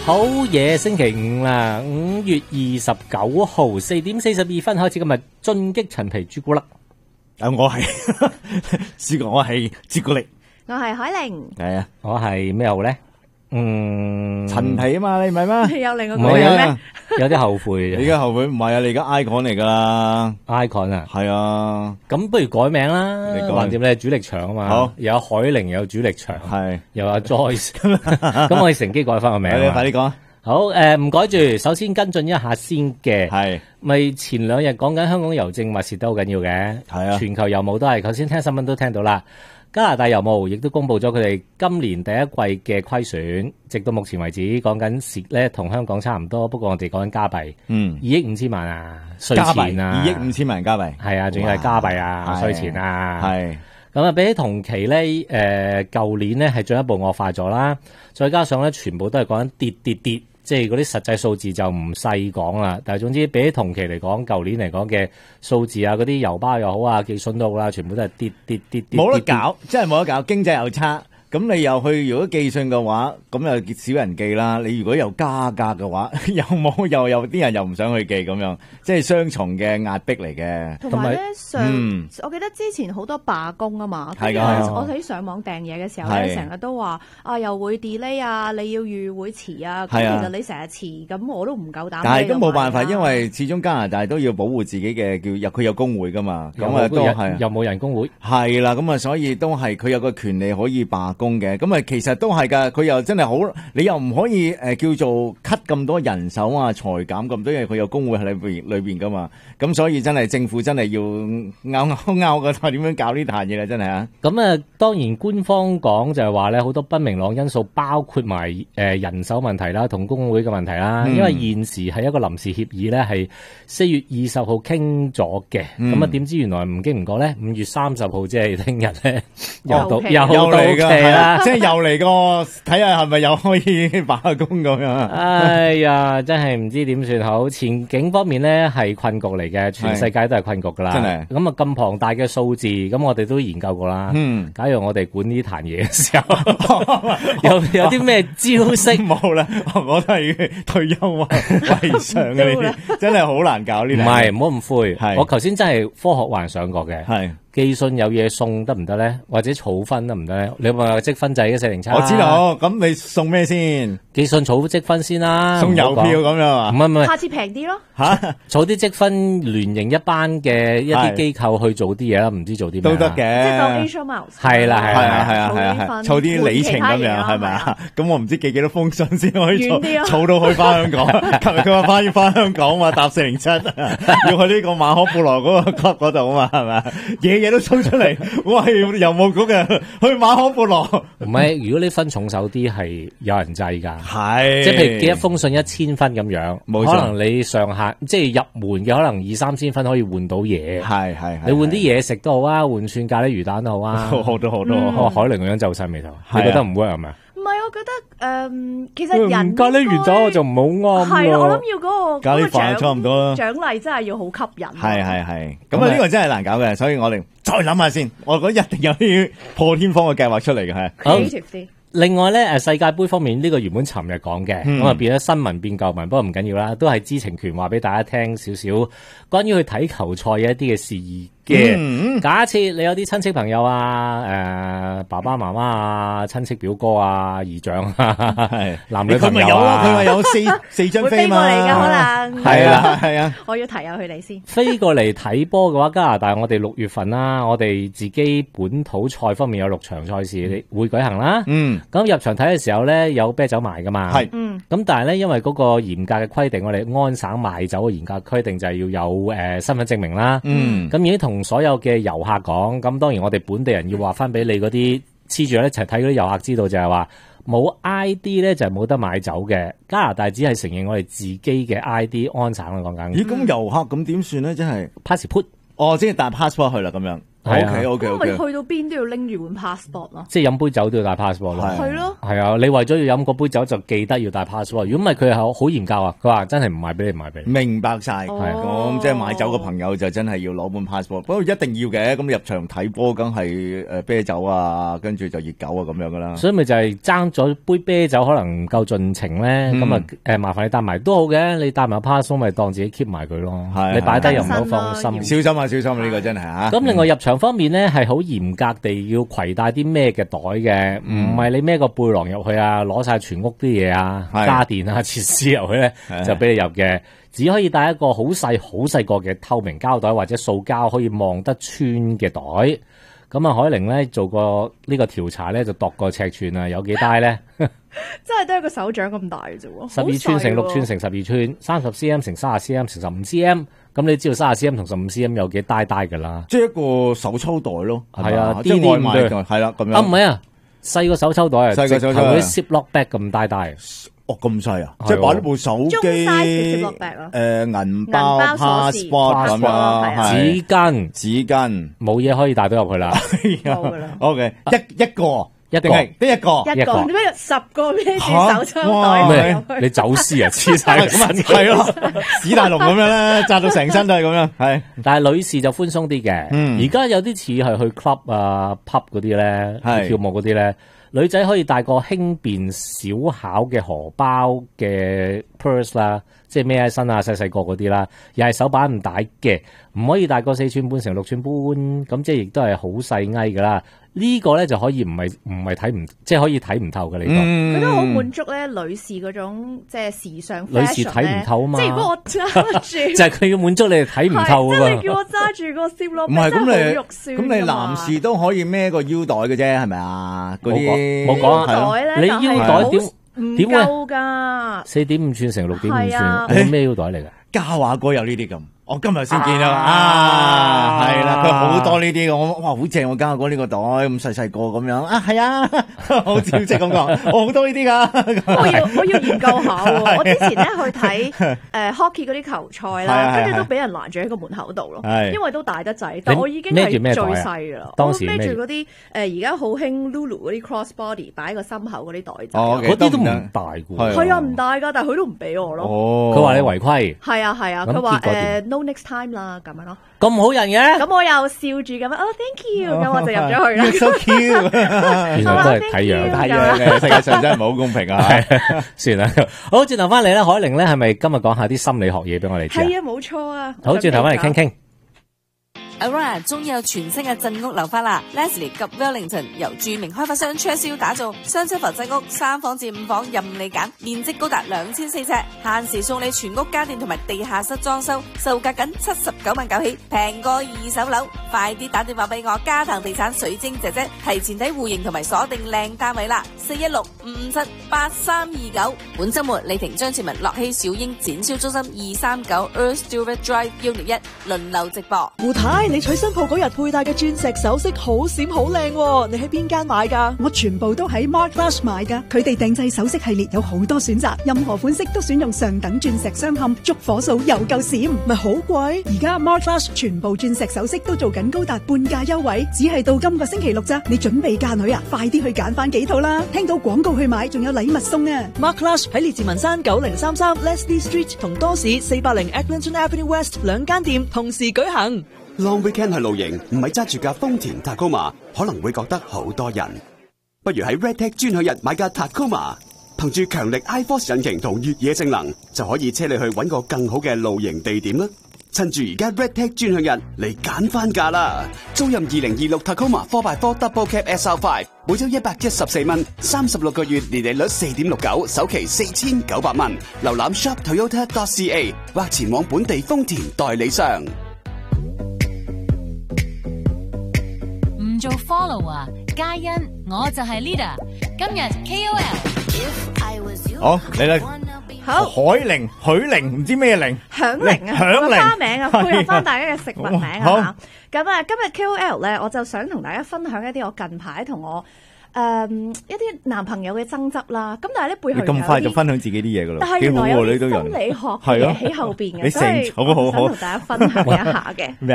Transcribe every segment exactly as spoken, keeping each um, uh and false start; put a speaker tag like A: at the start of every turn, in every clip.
A: 好嘢，星期五啦，五月二十九號四點四十二分開始今日進擊陳皮朱古力。
B: 啊，我係試過，我係朱古力，
C: 我係海玲，
B: 係啊，
A: 我係咩號咧？嗯，
B: 陳皮啊嘛，你唔係咩？
C: 有另外
A: 唔係
C: 個人咩？
A: 啊，有啲後悔
B: 你而家後悔唔係啊？你而家 icon 嚟噶啦
A: icon 啊，
B: 係啊，
A: 咁不如改名啦。
B: 你改
A: 橫掂你係主力場啊嘛，
B: 好
A: 又有海玲，又有主力場，
B: 係，
A: 又有 Joyce，咁我哋乘機改翻個名
B: 你
A: 啊。
B: 快啲講，
A: 好誒，唔改住，首先跟進一下先嘅。
B: 係
A: 咪前兩日講緊香港郵政密蝕都好緊要嘅，
B: 係啊
A: 全球郵務都係，頭先聽新聞都聽到啦。加拿大郵務亦都公布咗佢哋今年第一季嘅虧損，直到目前為止講緊蝕咧，同香港差唔多，不過我哋講緊加幣，
B: 嗯，
A: 二億五千萬啊，稅
B: 加
A: 前啊，
B: 幣二億五千萬加幣，
A: 係啊，仲要係加幣啊，
B: 哇
A: 稅前啊，
B: 係
A: 咁啊，比起同期咧，誒舊年咧係進一步惡化咗啦，再加上咧全部都係講緊跌跌跌。即係嗰啲實際數字就唔細講啦，但係總之比起同期嚟講，舊年嚟講嘅數字啊，嗰啲郵包又好啊，寄信都好啦，全部都係跌跌跌跌，
B: 冇得
A: 跌
B: 搞，真係冇得搞，經濟又差。咁你又去如果寄信嘅話，咁又少人寄啦。你如果又加價嘅話，又冇又有啲人又唔想去寄咁樣，即係雙重嘅壓迫嚟嘅。
C: 同埋咧上，
B: 嗯
C: 我記得之前好多罷工啊嘛，
B: 係㗎
C: 跟住
B: 係
C: 我睇上網訂嘢嘅時候咧，
B: 係
C: 成日都話啊又會 delay 啊，你要預會遲啊，咁
B: 係啊
C: 其實你成日遲，咁我都唔夠膽。
B: 但係都冇辦法，因為始終加拿大都要保護自己嘅叫有佢有工會噶嘛，咁啊都係
A: 又冇人工會，
B: 係啦，咁啊所以都係佢有個權利可以罷工嘅，咁啊其實都係㗎，佢又真係好，你又唔可以誒、呃、叫做 cut 咁多人手啊，裁減咁多，因為佢有工會喺裏邊裏邊噶嘛，咁所以真係政府真係要拗拗拗嘅，點樣搞呢壇嘢啦，真係啊！
A: 咁啊，當然官方講就係話咧，好多不明朗因素，包括埋誒、呃、人手問題啦，同工會嘅問題啦。
B: 嗯、
A: 因為現時係一個臨時協議咧，係四月二十號傾咗嘅。咁、嗯、啊，點知原來唔經唔覺咧，五月三十號即係聽日咧，又到又
B: 又嚟㗎
A: 啦，
B: 即係又嚟個睇下係咪又可以罷工咁樣？
A: 哎呀，真係唔知點算好。前景方面咧係困局嚟嘅，全世界都係困局㗎啦。
B: 真係
A: 咁啊，咁龐大嘅數字，咁我哋都研究過啦。嗯，假如我哋管呢壇嘢嘅時候，有有啲咩招式
B: 冇啦？我都係退休啊，為上嘅呢啲，真係好難搞呢啲。
A: 唔係，唔好咁灰。
B: 係
A: 我頭先真係科學幻想過嘅。
B: 係。
A: 寄信有嘢送得唔得咧？或者儲分得唔得咧？你話積分制嘅四零七，
B: 我知道。咁你送咩先？
A: 寄信儲積分先啦。
B: 送郵票咁樣啊？
A: 唔係唔係，
C: 下次平啲咯。
B: 吓，
A: 儲啲積分聯營一班嘅一啲機構去做啲嘢啦，唔知做啲咩
B: 都得嘅。
C: 即係當 Asia Miles。
A: 係啦係
B: 啊係啊係啊係啊，儲啲里程咁樣係咪啊？咁我唔知寄幾多封信先可以儲儲到去翻香港。琴日佢話翻要翻香港嘛，搭四零七，要去呢個馬可布羅嗰個 club 嗰度啊嘛，係咪？嘢嘢都衝出嚟，我係郵務局嘅，去馬可布羅。
A: 唔係，如果你分重手啲係有人制㗎，
B: 係
A: 即係譬如寄一封信一千分咁樣，
B: 冇錯，
A: 可能你上限即係入門嘅，可能二三千分可以換到嘢。
B: 係係，
A: 你換啲嘢食都好啊，換串咖喱魚蛋都好啊，
B: 好多好多。
A: 哦，海玲個樣皺晒眉頭，你覺得唔 work 係咪？
C: 唔係，我覺得誒，其實人
A: 咖喱魚蛋我就唔好啱。
C: 係啦，我諗要嗰個
B: 咖喱飯差唔多啦，
C: 獎勵真係要好吸引。
B: 係係係，咁啊呢個真係難搞嘅，所以我哋再諗下先。我覺得一定有啲破天荒嘅計劃出嚟嘅，係
C: creative 啲。
A: 另外咧，誒世界盃方面呢個原本尋日講嘅，咁啊、嗯、變咗新聞變舊聞，不過唔緊要啦，都係知情權話俾大家聽少少關於去睇球賽嘅一啲嘅事宜嘅。嗯、假設你有啲親戚朋友啊，誒、呃、爸爸媽媽啊，親戚表哥啊，姨丈啊，係男女朋友啊，
B: 佢話有四四張飛嘛，
C: 會飛過嚟㗎可能
A: 係啦
B: 係啊，
C: 我要提下佢哋先。
A: 飛過嚟睇波嘅話，加拿大我哋六月份啦，我哋自己本土賽方面有六場賽事會舉行啦。嗯。咁入場睇嘅時候咧，有啤酒賣噶嘛？係，嗯。咁但係咧，因為嗰個嚴格嘅規定，我哋安省賣酒嘅嚴格規定就係要有誒、呃、身份證明啦。嗯。咁已經同所有嘅遊客講，咁當然我哋本地人要話翻俾你嗰啲黐住一齊睇嗰啲遊客知道，就係話冇 I D 咧就係冇得買酒嘅。加拿大只係承認我哋自己嘅 I D 安省啦講緊。
B: 咦？咁遊客咁點算咧？真係
A: passport。
B: 哦，即係帶 passport 去啦咁樣。 OK OK
C: 因
B: OK。
C: 為去到邊都要拎住本 passport 咯。
A: 即係飲杯酒都要帶 passport 咯。
C: 係咯。
A: 係啊，你為咗要飲嗰杯酒就記得要帶 passport。如果唔係佢係好嚴格啊，佢話真係唔賣俾你，唔賣俾你。
B: 明白晒。
C: 係
B: 咁即係買酒嘅朋友就真係要攞本 passport。不過一定要嘅，咁入場睇波梗係誒啤酒啊，跟住就熱狗啊咁樣噶啦。
A: 所以咪就係爭咗杯啤酒可能唔夠盡情咧，咁啊誒麻煩你帶埋都好嘅，你帶埋 passport 咪當自己 keep 埋佢咯。你擺低又唔好放心。
B: 小心啊，小心啊！呢個真係嚇。
A: 咁另外入場方面咧係好嚴格地要攜帶啲咩嘅袋嘅，唔係你孭個背囊入去啊，攞晒全屋啲嘢啊、家電啊、設施入去咧就俾你入嘅。只可以帶一個好細好細個嘅透明膠袋或者塑膠可以望得穿嘅袋。咁啊，海玲咧做過呢個調查咧，就度個尺寸啊，有幾大咧？
C: 真係得一個手掌咁大嘅啫喎，
A: 十二寸乘六寸乘十二寸，三十 cm 乘三十 cm 乘十五 cm。咁你知道三十 cm 同十五 cm 有幾大大㗎啦？
B: 即係一個手抽袋咯，
A: 係啊，
B: 啲外賣係啦咁樣。
A: 啊唔係啊，細個手抽袋啊，
B: 細個手抽袋，
A: 嗰啲 Ziploc bag 咁大大。
B: 哦，咁細啊！即係擺呢部手機，誒銀包、passport 咁樣，
A: 紙巾、
B: 紙巾，
A: 冇嘢可以帶到入去啦。
C: 冇㗎啦。
B: OK，一一個，
A: 一個，
B: 得一個，
C: 一個，點解有十個孭住手抽袋
A: 咩？你走私啊？黐晒咁啊！
B: 係咯，史大龍咁樣咧，紮到成身都係咁樣。係，
A: 但係女士就寬鬆啲嘅。嗯，而家有啲似係去 club 啊、pub 嗰啲咧，跳舞嗰啲咧。女仔可以帶個輕便小巧嘅荷包嘅 purse 啦，即係孭喺身啊，細細個嗰啲啦，又係手把唔帶嘅，唔可以帶個四寸半乘六寸半，咁即係亦都係好細翳噶啦。呢個咧就可以唔係唔係睇唔，即係可以睇唔透嘅呢個。
C: 佢都好滿足咧，女士嗰種即係時尚 fashion 咧。
A: 女士睇唔透啊嘛。
C: 即係如果我揸住，
A: 就係佢要滿足你哋睇唔透啊嘛。
C: 即係你叫我揸住個 Ziploc，
B: 唔係咁你
C: 肉酸。
B: 咁你男士都可以孭個腰袋嘅啫，係咪啊？嗰啲
A: 冇講
C: 袋咧，
A: 你腰袋點
C: 點夠㗎？
A: 四點五寸乘六點五寸，係咩腰袋嚟㗎？
B: 嘉華哥有呢啲咁。我今日先見啊！啊，係啦，佢好多呢啲嘅，我哇好正！我嘉華哥呢個袋咁細細個咁樣啊，係啊，好招積咁講，我好多呢啲噶。
C: 我要我要研究下喎。我之前咧去睇誒 hockey 嗰啲球賽啦，跟住都俾人攔住喺個門口度咯，因為都大得滯。但我已經係最細噶啦，我孭住嗰啲誒而家好興 Lulu 嗰啲 cross body 擺喺個心口嗰啲袋仔。
A: 哦，嗰啲都唔大㗎。
C: 係啊，唔大㗎，但係佢都唔俾我咯。
A: 哦，佢話你違規。
C: 係啊係啊，佢話誒。No next time 啦，咁樣咯。
A: 咁好人嘅。
C: 咁我又笑住咁樣，哦 ，thank you，咁我就入咗去啦。
B: So cute，
A: 原來都係睇樣，
B: 睇樣嘅世界上真係唔係好公平啊！
A: 算啦，好，轉頭翻嚟咧，海玲咧係咪今日講下啲心理學嘢俾我哋知啊？
C: 係啊，冇錯啊。
A: 好，轉頭翻嚟傾傾。
D: Aurora 終於有全新嘅鎮屋樓花啦 ！Leslie 及 Wellington 由著名開發商 Churchill 打造，雙車浮鎮屋，三房至五房任你揀，面積高達兩千四尺，限時送你全屋家電同埋地下室裝修，售價僅七十九萬九起，平過二手樓，快啲打電話俾我嘉騰地產水晶姐姐，提前睇戶型同埋鎖定靚單位啦！四一六五五七八三二九。本週末李婷張志文樂熙小英展銷中心二三九 Earl Stewart Drive Unit 一輪流直播。
E: 胡太，你娶新抱嗰日佩戴嘅鑽石首飾好閃好靚，你喺邊間買噶？
F: 我全部都喺 Mark Flash 買噶，佢哋定製首飾系列有好多選擇，任何款式都選用上等鑽石鑲嵌，燭火數又夠閃，
E: 咪好貴？
F: 而家 Mark Flash 全部鑽石首飾都做緊高達半價優惠，只係到今個星期六咋，你準備嫁女啊？快啲去揀翻幾套啦！聽到廣告去買，仲有禮物送啊
E: ！Mark Flash 喺列治文山九零三三 Leslie Street 同多士四百零 Eglinton Avenue West 兩間店同時舉行。
G: Long weekend 去露營，唔係揸住架豐田 Tacoma， 可能會覺得好多人。不如喺 Red Tech 專享日買架 Tacoma， 憑住強力 iForce 引擎同越野性能，就可以車你去搵個更好嘅露營地點啦。趁住而家 Red Tech 專享日嚟揀翻架啦！租任二零二六 Tacoma four by four Double Cab S R five， 每周一百一十四蚊，三十六個月年利率四點六九，首期四千九百蚊。瀏覽 shop toyota dot c a 或前往本地豐田代理商。
H: 做 follower 嘉欣，我就係 leader。今日 K O L，
B: 好嚟啦，
C: 好
B: 海玲、許玲，唔知咩玲，
C: 響鈴啊，
B: 響鈴
C: 花名啊，配合翻大家嘅食物名啊。咁啊，今日 K O L 咧，我就想同大家分享一啲我近排同我誒一啲男朋友嘅爭執啦。咁但係咧背後
B: 你咁快就分享自己啲嘢噶啦，
C: 但係原來有啲心理學嘅嘢喺後邊嘅，所以我想同大家分享一下嘅。
B: 咩啊？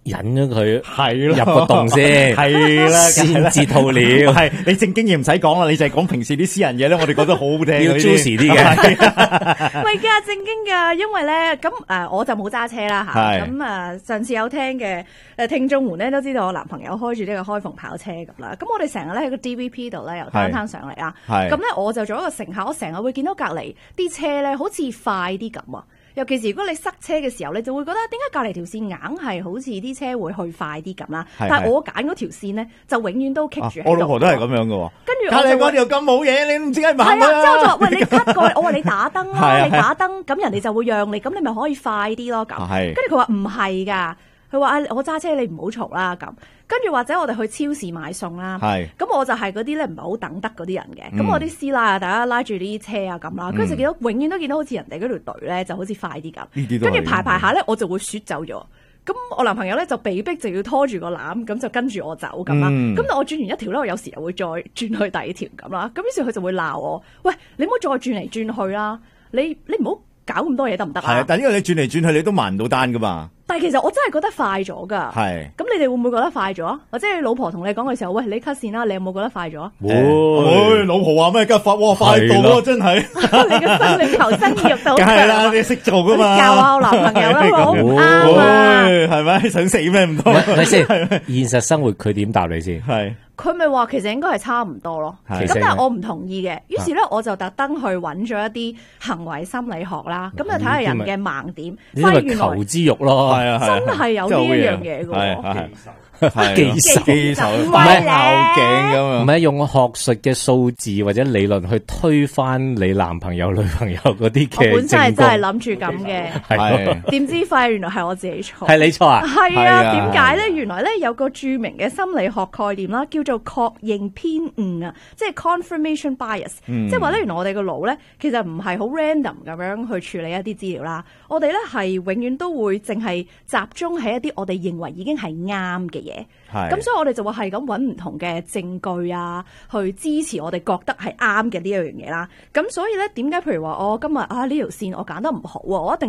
A: 引咗佢
B: 係
A: 入個洞先，
B: 係啦，
A: 先至套料。
B: 係你正經嘢唔使講啦，你就係講平時啲私人嘢咧，我哋覺得好好聽，
A: 要 juicy 啲嘅。
C: 唔係㗎，正經㗎，因為咧咁誒，我就冇揸車啦嚇。咁啊，上次有聽嘅誒聽眾們咧都知道我男朋友開住呢個開篷跑車咁啦。咁我哋成日咧喺個 D V P 度咧由單攤上嚟啊。咁咧我就做一個乘客，我成日會見到隔離啲車咧好似快啲咁啊。尤其是如果你塞車嘅時候，你就會覺得點解隔離條線硬係好似啲車會去快啲咁啦？但係我揀嗰條線咧，就永遠都棘住喺度。
B: 我老婆都係咁樣嘅喎。跟住隔離嗰條咁冇嘢，你唔知點解慢啊？
C: 係啊，之後就話喂，你塞過去，我話你打燈啦，你打燈，咁人哋就會讓你，咁你咪可以快啲咯咁。跟住佢話唔係㗎，佢話啊，我揸車你唔好嘈啦咁。跟住或者我哋去超市買餸啦，咁我就係嗰啲咧唔係好等得嗰啲人嘅，咁、嗯、我啲師奶啊，大家拉住啲車啊咁啦，跟住見到永遠都見到好似人哋嗰條隊咧就好似快啲咁，跟住排排下咧我就會雪走咗，咁我男朋友咧就被逼就要拖住個籃，咁就跟住我走咁啦，咁、嗯、但我轉完一條咧，我有時又會再轉去第二條咁啦，咁於是佢就會鬧我，喂，你唔好再轉嚟轉去啦，你你唔好搞咁多嘢得唔得啊？係啊，
B: 但係因為你轉嚟轉去你都埋唔到單噶嘛。
C: 但係其實我真係覺得快咗㗎，係。咁你哋會唔會覺得快咗？或者你老婆同你講嘅時候，喂，你 cut 線啦，你有冇覺得快咗？
B: 會，老婆話咩 cut 法？哇，快到啊，真係！
C: 你嘅生命求生意欲都好強。
B: 梗係啦，你識做㗎嘛？
C: 教下我男朋友啦，好唔啱啊？
B: 係咪想死咩唔通？
A: 係咪先？現實生活佢點答你先？
B: 係。
C: 佢咪話其實應該係差唔多咯，咁但係我唔同意嘅，於是咧我就特登去揾咗一啲行為心理學啦，咁就睇下人嘅盲點，
A: 發現原來求知欲咯，
C: 係啊，真係有呢一樣嘢嘅。
A: 技術
B: 技術唔係拗頸咁啊！
A: 唔係用學術嘅數字或者理論去推翻你男朋友女朋友嗰啲嘅。
C: 我本身係真係諗住咁嘅，係點知發現原來係我自己錯。
A: 係你錯啊？
C: 係啊？點解咧？原來咧有個著名嘅心理學概念啦，叫做確認偏誤啊，即係 confirmation bias，即係話咧原來我哋個腦咧其實唔係好 random 咁樣去處理一啲資料啦，我哋咧係永遠都會淨係集中喺一啲我哋認為已經係啱嘅嘢。咁所以我哋就會係咁揾唔同嘅證據啊，去支持我哋覺得係啱嘅呢一樣嘢啦。咁所以咧，點解譬如話我今日啊呢條線我揀得唔好啊，我一定